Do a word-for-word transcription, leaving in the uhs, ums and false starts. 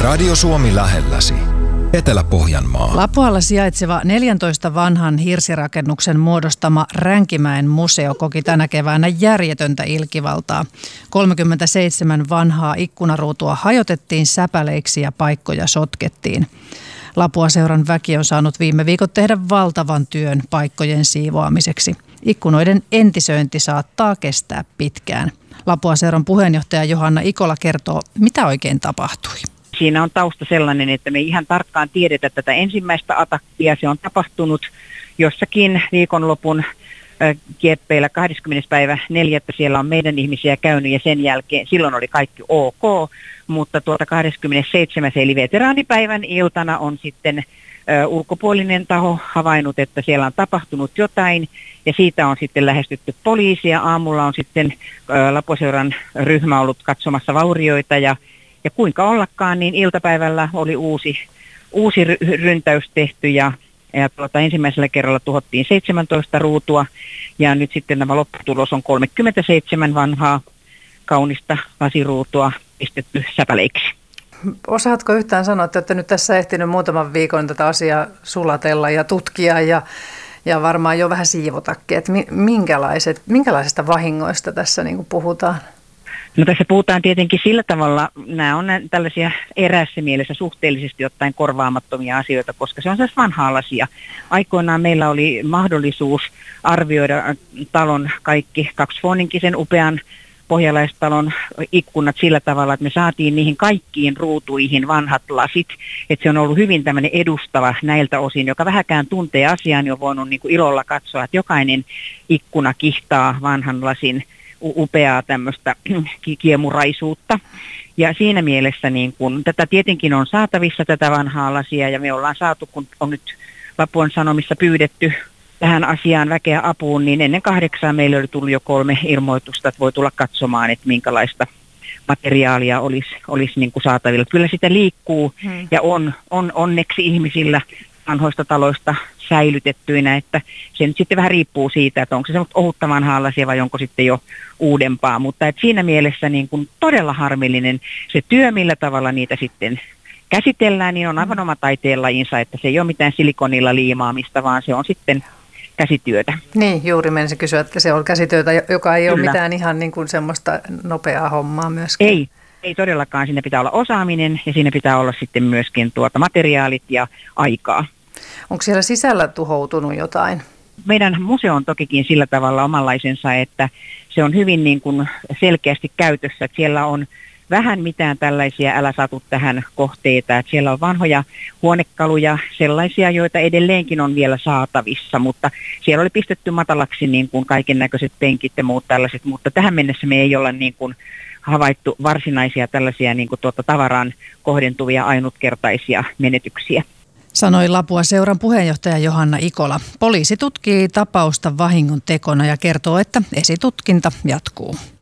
Radio Suomi lähelläsi. Etelä-Pohjanmaa. Lapualla sijaitseva neljäntoista vanhan hirsirakennuksen muodostama Ränkimäen museo koki tänä keväänä järjetöntä ilkivaltaa. kolmekymmentäseitsemän vanhaa ikkunaruutua hajotettiin säpäleiksi ja paikkoja sotkettiin. Lapua-seuran väki on saanut viime viikot tehdä valtavan työn paikkojen siivoamiseksi. Ikkunoiden entisöinti saattaa kestää pitkään. Lapua-seuran puheenjohtaja Johanna Ikola kertoo, mitä oikein tapahtui. Siinä on tausta sellainen, että me ei ihan tarkkaan tiedetä tätä ensimmäistä atakkia. Se on tapahtunut jossakin viikonlopun kieppeillä kahdeskymmenes päivä neljättä Siellä on meidän ihmisiä käynyt ja sen jälkeen silloin oli kaikki ok, mutta tuota kahdeskymmenesseitsemäs eli veteraanipäivän iltana on sitten ö, ulkopuolinen taho havainnut, että siellä on tapahtunut jotain ja siitä on sitten lähestytty poliisia. Aamulla on sitten ö, Lapua-seuran ryhmä ollut katsomassa vaurioita ja Ja kuinka ollakaan, niin iltapäivällä oli uusi, uusi ry- ryntäys tehty ja, ja tuota, ensimmäisellä kerralla tuhottiin seitsemäntoista ruutua ja nyt sitten tämä lopputulos on kolmekymmentäseitsemän vanhaa kaunista lasiruutua pistetty säpäleiksi. Osaatko yhtään sanoa, että olette nyt tässä ehtinyt muutaman viikon tätä asiaa sulatella ja tutkia ja, ja varmaan jo vähän siivotakin, että minkälaiset, minkälaisista vahingoista tässä niin kuin puhutaan? No tässä puhutaan tietenkin sillä tavalla, nämä on tällaisia eräässä mielessä suhteellisesti ottaen korvaamattomia asioita, koska se on sellaista vanhaa lasia. Aikoinaan meillä oli mahdollisuus arvioida talon kaikki kaksivuoninkisen upean pohjalaistalon ikkunat sillä tavalla, että me saatiin niihin kaikkiin ruutuihin vanhat lasit. Että se on ollut hyvin tämmöinen edustava näiltä osin, joka vähäkään tuntee asiaa, niin on voinut niin kuin ilolla katsoa, että jokainen ikkuna kihtaa vanhan lasin upeaa tämmöistä kiemuraisuutta. Ja siinä mielessä niin kun, tätä tietenkin on saatavissa tätä vanhaa lasia ja me ollaan saatu, kun on nyt Lapuan Sanomissa pyydetty tähän asiaan väkeä apuun, niin ennen kahdeksaa meillä oli tullut jo kolme ilmoitusta, että voi tulla katsomaan, että minkälaista materiaalia olisi, olisi niin kuin saatavilla. Kyllä sitä liikkuu hmm. ja on, on onneksi ihmisillä vanhoista taloista säilytettyinä, että se nyt sitten vähän riippuu siitä, että onko se semmoista ohutta vanhaa lasia vai onko sitten jo uudempaa, mutta että siinä mielessä niin kuin todella harmillinen se työ, millä tavalla niitä sitten käsitellään, niin on aivan oma taiteenlajinsa, että se ei ole mitään silikonilla liimaamista, vaan se on sitten käsityötä. Niin, juuri menisin kysyä, että se on käsityötä, joka ei Kyllä. ole mitään ihan niin kuin semmoista nopeaa hommaa myöskään. Ei, ei todellakaan. Siinä pitää olla osaaminen ja siinä pitää olla sitten myöskin tuota materiaalit ja aikaa. Onko siellä sisällä tuhoutunut jotain? Meidän museo on tokikin sillä tavalla omanlaisensa, että se on hyvin niin kuin selkeästi käytössä. Että siellä on vähän mitään tällaisia älä satu tähän kohteita. Että siellä on vanhoja huonekaluja, sellaisia, joita edelleenkin on vielä saatavissa, mutta siellä oli pistetty matalaksi niin kuin kaiken näköiset penkit ja muut tällaiset, mutta tähän mennessä me ei olla niin kuin havaittu varsinaisia tällaisia niin kuin tuota tavaraan kohdentuvia ainutkertaisia menetyksiä. Sanoi Lapua-seuran puheenjohtaja Johanna Ikola. Poliisi tutkii tapausta vahingon tekona ja kertoo, että esitutkinta jatkuu.